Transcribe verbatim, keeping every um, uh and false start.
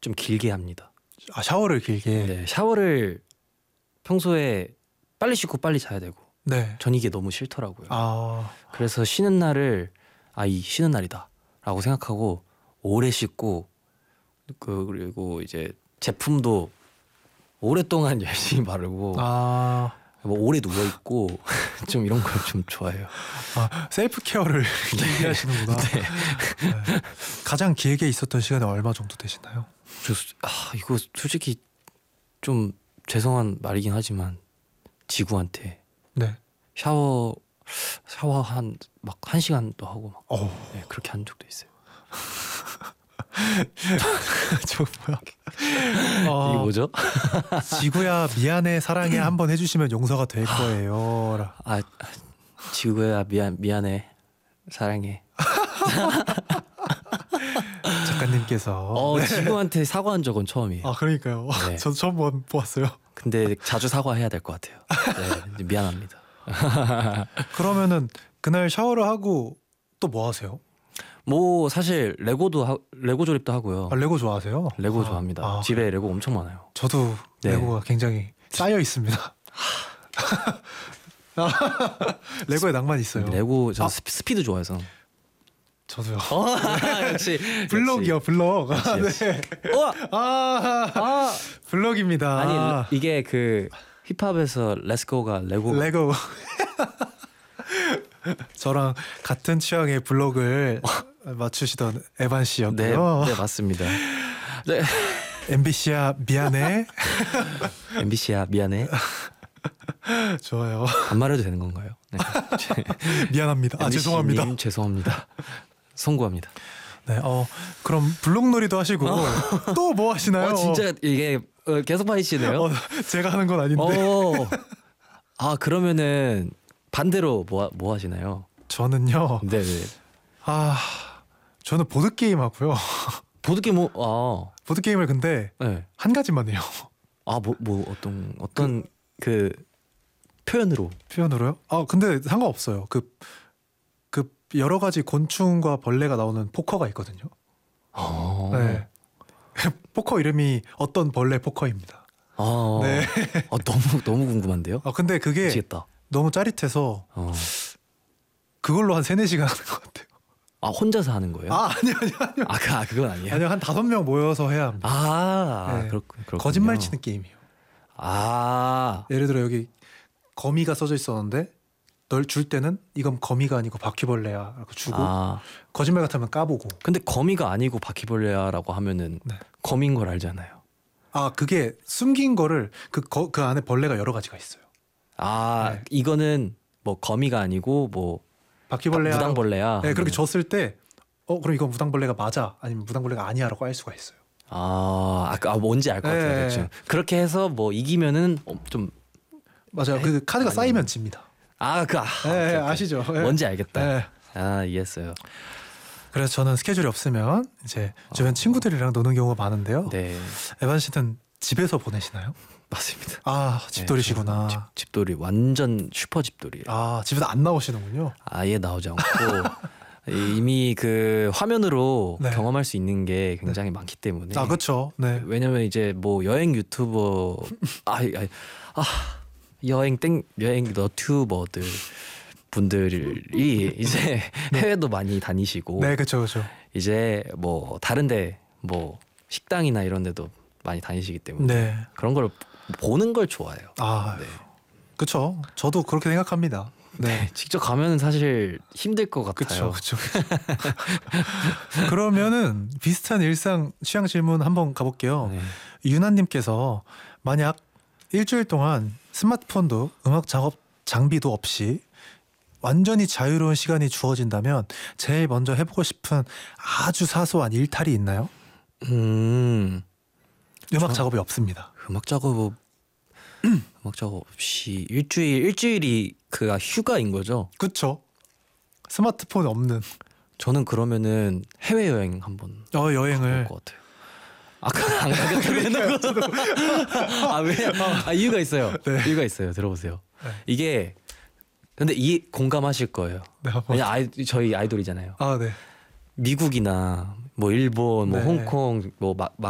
좀 길게 합니다. 아 샤워를 길게. 네, 샤워를 평소에 빨리 씻고 빨리 자야 되고 네. 전 이게 너무 싫더라고요. 아 그래서 쉬는 날을 아 이 쉬는 날이다라고 생각하고 오래 씻고 그 그리고 이제 제품도 오랫동안 열심히 바르고 아, 뭐 오래 누워 있고 좀 이런 걸 좀 좋아해요. 아 셀프 케어를 길게 하시는구나. 네. 네. 가장 길게 있었던 시간이 얼마 정도 되시나요? 저, 아 이거 솔직히 좀 죄송한 말이긴 하지만 지구한테 네. 샤워 샤워 한 막 한 시간도 하고 막 어, 네, 그렇게 한 적도 있어요. 저 뭐야? 이게 어, 뭐죠? 지구야 미안해 사랑해 한번 해주시면 용서가 될 거예요. 아 아, 지구야 미안 미안해 사랑해. 작가님께서. 어 네. 지구한테 사과한 적은 처음이에요. 아 그러니까요. 네. 저도 처음 본- 보았어요. 근데 자주 사과해야 될 것 같아요. 네, 미안합니다. 그러면은 그날 샤워를 하고 또 뭐 하세요? 뭐 사실 레고도 하, 레고 조립도 하고요. 아, 레고 좋아하세요? 레고 아, 좋아합니다. 아, 집에 레고 엄청 많아요. 저도 네. 레고가 굉장히 쌓여 있습니다. 레고에 낭만 있어요. 레고 저 아. 스피, 스피드 좋아해서. 저도요. 어, 역시 블럭이요, 블럭. 아, 역시, 네. 우와! 아, 아 블럭입니다. 아니 레- 이게 그 힙합에서 렛츠고가 레고. 레고. 저랑 같은 취향의 블럭을 맞추시던 에반 네, 씨였고요. 네 맞습니다. 네. 엠비씨야 미안해. 엠비씨야 미안해. 좋아요. 반말해도 되는 건가요? 네. 미안합니다. 아 엠비씨 죄송합니다. 님, 죄송합니다. 송구합니다. 네, 어 그럼 블록놀이도 하시고 또 뭐 하시나요? 어 진짜 이게 어, 계속 파이시네요. 어, 제가 하는 건 아닌데. 어. 아 그러면은 반대로 뭐, 하- 뭐 하시나요? 저는요. 네네. 아 저는 보드 게임 하고요. 보드게임 뭐, 아, 보드 게임을 근데 네. 한 가지만 해요. 아, 뭐, 뭐 어떤 어떤 그, 표현으로. 표현으로요? 아 근데 상관없어요. 그 그 여러 가지 곤충과 벌레가 나오는 포커가 있거든요. 아, 네. 포커 이름이 어떤 벌레 포커입니다. 아, 네. 아, 너무 너무 궁금한데요. 아 근데 그게 미치겠다. 너무 짜릿해서 어. 그걸로 한 세네 시간 하는 것 같아요. 아 혼자서 하는 거예요? 아 아니요 아니요 아니요. 아, 그, 아 그건 아니에요. 아니요 한 다섯 명 모여서 해야 합니다. 아, 아 네. 그렇 그렇. 거짓말 치는 게임이에요. 아, 예를 들어 여기 거미가 써져 있었는데 널 줄 때는 이건 거미가 아니고 바퀴벌레야 라고 주고 아. 거짓말 같으면 까보고. 근데 거미가 아니고 바퀴벌레야라고 하면은 네. 거미인 걸 알잖아요. 아 그게 숨긴 거를 그, 거, 그 안에 벌레가 여러 가지가 있어요. 아, 네. 이거는 뭐 거미가 아니고 뭐 바퀴벌레야. 무당벌레야. 네 그렇게 하면은. 줬을 때 어 그럼 이건 무당벌레가 맞아 아니면 무당벌레가 아니야라고 알 수가 있어요. 아, 아까 아, 뭔지 알 것 같아요. 네. 대충. 그렇게 해서 뭐 이기면은 어, 좀 맞아요. 네? 그 카드가 아니면- 쌓이면 집니다. 아, 그 아, 네, 오케이, 오케이. 아시죠? 네. 뭔지 알겠다. 네. 아, 이해했어요. 그래서 저는 스케줄이 없으면 이제 주변 친구들이랑 노는 경우가 많은데요. 네, 에반 씨는 집에서 보내시나요? 맞습니다. 아 집돌이시구나. 네, 집, 집돌이 완전 슈퍼 집돌이에요. 아 집에서 안 나오시는군요. 아예 나오지 않고 이미 그 화면으로 네. 경험할 수 있는 게 굉장히 많기 때문에. 아 그렇죠. 네. 왜냐면 이제 뭐 여행 유튜버 아, 아, 아 여행 땡 여행 너튜버들 분들이 이제 해외도 많이 다니시고 네 그렇죠 그렇죠. 이제 뭐 다른데 뭐 식당이나 이런 데도 많이 다니시기 때문에 네. 그런 걸 보는 걸 좋아해요. 아 네. 그렇죠. 저도 그렇게 생각합니다. 네. 직접 가면은 사실 힘들 것 같아요. 그렇죠 그렇죠. 그러면은 비슷한 일상 취향 질문 한번 가볼게요. 네. 유나님께서 만약 일주일 동안 스마트폰도 음악 작업 장비도 없이 완전히 자유로운 시간이 주어진다면 제일 먼저 해보고 싶은 아주 사소한 일탈이 있나요? 음 음악 저- 작업이 없습니다. 음악 작업 음악 작업 없이 일주일 일주일이 그가 휴가인 거죠. 그렇죠. 스마트폰 없는 저는 그러면은 해외 여행 한번 어 갈 여행을 것 같아요. 아까 안 가겠다고 해놓고 아왜 아, 이유가 있어요. 네. 이유가 있어요. 들어보세요. 네. 이게 근데 이 공감하실 거예요. 네, 한번. 왜냐 아이, 저희 아이돌이잖아요. 아 네. 미국이나 뭐 일본, 뭐 네. 홍콩, 뭐 막